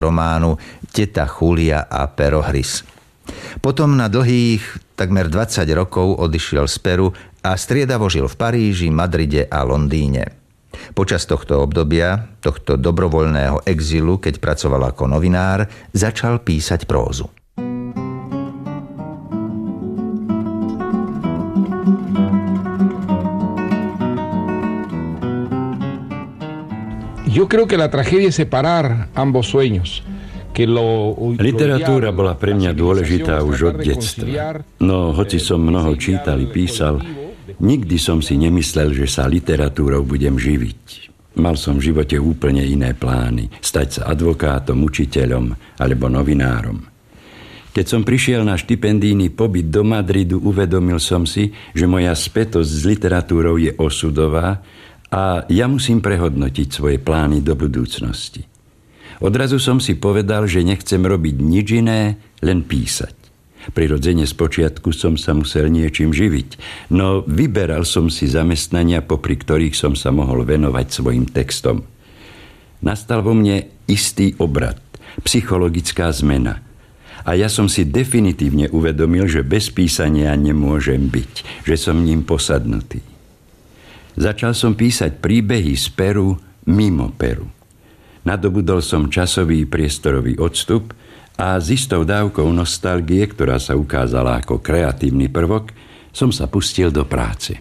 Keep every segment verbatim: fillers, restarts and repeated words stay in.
románu Teta Julia a Perohris. Potom na dlhých takmer dvadsať rokov odišiel z Peru a striedavo žil v Paríži, Madride a Londýne. Počas tohto obdobia, tohto dobrovoľného exilu, keď pracoval ako novinár, začal písať prózu. Yo creo que la tragedia es separar ambos sueños. Literatúra bola pre mňa dôležitá už od detstva. No hoci som mnoho čítal i písal, nikdy som si nemyslel, že sa literatúrou budem živiť. Mal som v živote úplne iné plány. Stať sa advokátom, učiteľom alebo novinárom. Keď som prišiel na štipendijný pobyt do Madridu, uvedomil som si, že moja spätosť s literatúrou je osudová a ja musím prehodnotiť svoje plány do budúcnosti. Odrazu som si povedal, že nechcem robiť nič iné, len písať. Prirodzene spočiatku som sa musel niečím živiť, no vyberal som si zamestnania, popri ktorých som sa mohol venovať svojim textom. Nastal vo mne istý obrat, psychologická zmena. A ja som si definitívne uvedomil, že bez písania nemôžem byť, že som ním posadnutý. Začal som písať príbehy z Peru mimo Peru. Nadobudol som časový priestorový odstup a s istou dávkou nostalgie, ktorá sa ukázala ako kreatívny prvok, som sa pustil do práce.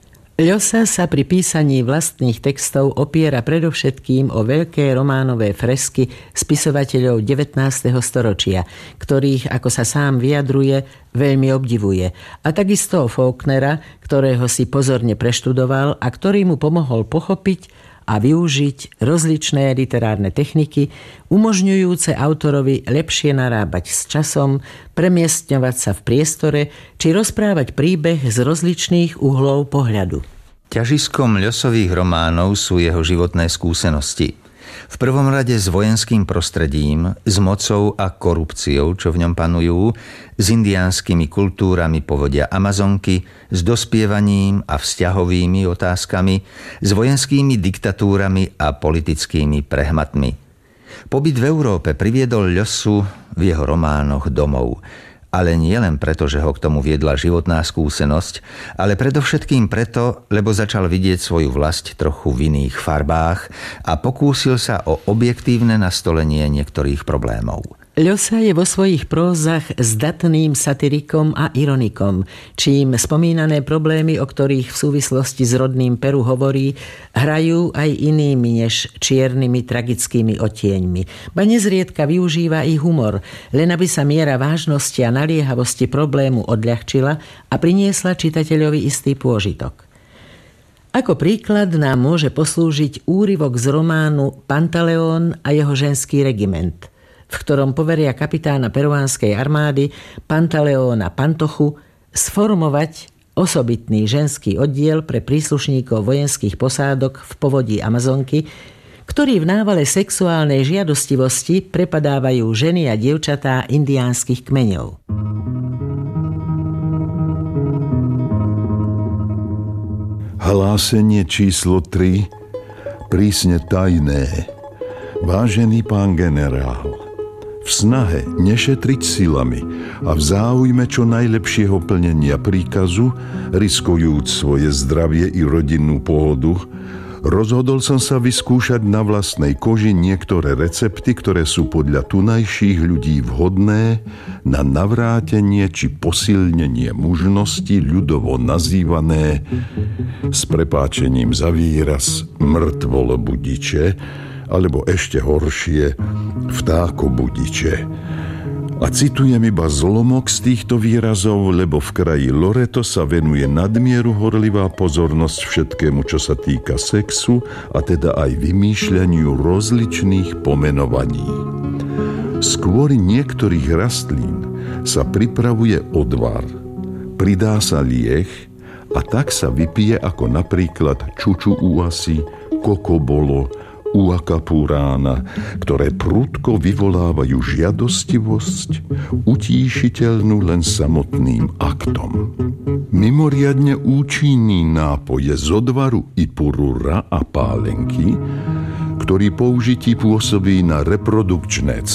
Llosa sa pri písaní vlastných textov opiera predovšetkým o veľké románové fresky spisovateľov devätnásteho storočia, ktorých, ako sa sám vyjadruje, veľmi obdivuje. A takisto o Faulknera, ktorého si pozorne preštudoval a ktorý mu pomohol pochopiť a využiť rozličné literárne techniky, umožňujúce autorovi lepšie narábať s časom, premiestňovať sa v priestore či rozprávať príbeh z rozličných uhlov pohľadu. Ťažiskom Llosových románov sú jeho životné skúsenosti. V prvom rade s vojenským prostredím, s mocou a korupciou, čo v ňom panujú, s indiánskymi kultúrami povodia Amazonky, s dospievaním a vzťahovými otázkami, s vojenskými diktatúrami a politickými prehmatmi. Pobyt v Európe priviedol Llosu v jeho románoch domov. Ale nie len preto, že ho k tomu viedla životná skúsenosť, ale predovšetkým preto, lebo začal vidieť svoju vlast trochu v iných farbách a pokúsil sa o objektívne nastolenie niektorých problémov. Llosa je vo svojich prózach zdatným satirikom a ironikom, čím spomínané problémy, o ktorých v súvislosti s rodným Peru hovorí, hrajú aj inými než čiernymi tragickými odtieňmi. Ba nezriedka využíva i humor, len aby sa miera vážnosti a naliehavosti problému odľahčila a priniesla čitateľovi istý pôžitok. Ako príklad nám môže poslúžiť úryvok z románu Pantaleón a jeho ženský regiment, v ktorom poveria kapitána peruánskej armády Pantaleóna Pantochu sformovať osobitný ženský oddiel pre príslušníkov vojenských posádok v povodí Amazonky, ktorí v návale sexuálnej žiadostivosti prepadávajú ženy a dievčatá indiánskych kmeňov. Hlásenie číslo tri, prísne tajné. Vážený pán generál, v snahe nešetriť silami a v záujme čo najlepšieho plnenia príkazu, riskujúc svoje zdravie i rodinnú pohodu, rozhodol som sa vyskúšať na vlastnej koži niektoré recepty, ktoré sú podľa tunajších ľudí vhodné na navrátenie či posilnenie mužnosti, ľudovo nazývané, s prepáčením za výraz, mŕtvolobudiče, alebo ešte horšie, vtákobudiče. A citujem iba zlomok z týchto výrazov, lebo v kraji Loreto sa venuje nadmieru horlivá pozornosť všetkému, čo sa týka sexu, a teda aj vymýšľaniu rozličných pomenovaní. Z kvôry niektorých rastlín sa pripravuje odvar, pridá sa lieh a tak sa vypije ako napríklad čuču uasi, kokobolo, uakapurána, ktoré prudko vyvolávajú žiadostivosť, utíšiteľnú len samotným aktom. Mimoriadne účinný nápoj je z odvaru ipurura a pálenky, ktorý použití pôsobí na reprodukčné